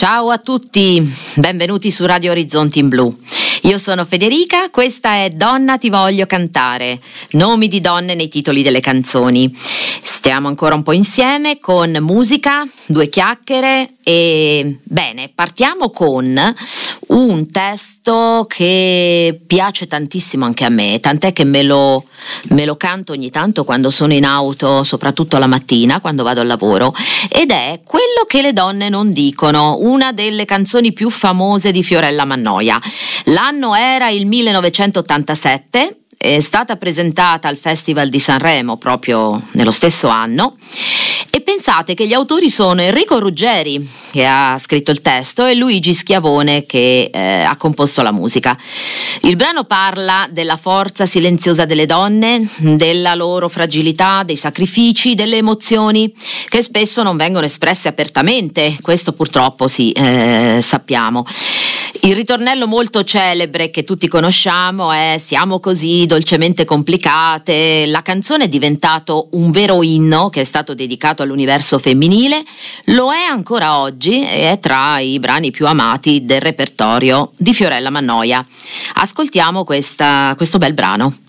Ciao a tutti, benvenuti su Radio Orizzonti in Blu. Io sono Federica, questa è Donna ti voglio cantare, nomi di donne nei titoli delle canzoni. Stiamo ancora un po' insieme con musica, due chiacchiere e bene, partiamo con un testo che piace tantissimo anche a me, tant'è che me lo canto ogni tanto quando sono in auto, soprattutto la mattina quando vado al lavoro, ed è Quello che le donne non dicono, una delle canzoni più famose di Fiorella Mannoia. L'anno era il 1987, è stata presentata al Festival di Sanremo proprio nello stesso anno, e pensate che gli autori sono Enrico Ruggeri, che ha scritto il testo, e Luigi Schiavone, che ha composto la musica. Il brano parla della forza silenziosa delle donne, della loro fragilità, dei sacrifici, delle emozioni che spesso non vengono espresse apertamente, questo purtroppo sappiamo. Il ritornello molto celebre che tutti conosciamo è "Siamo così dolcemente complicate". La canzone è diventato un vero inno che è stato dedicato all'universo femminile, lo è ancora oggi e è tra i brani più amati del repertorio di Fiorella Mannoia. Ascoltiamo questo bel brano.